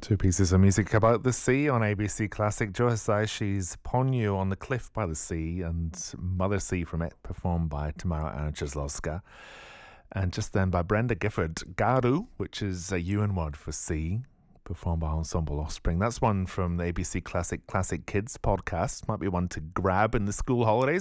Two pieces of music about the sea on ABC Classic. Joe Hisaishi's Ponyo on the Cliff by the Sea and Mother Sea from it, performed by Tamara Anna Jaslowska. And just then by Brenda Gifford, Garu, which is a Yuan word for sea, performed by Ensemble Offspring. That's one from the ABC Classic Kids podcast. Might be one to grab in the school holidays.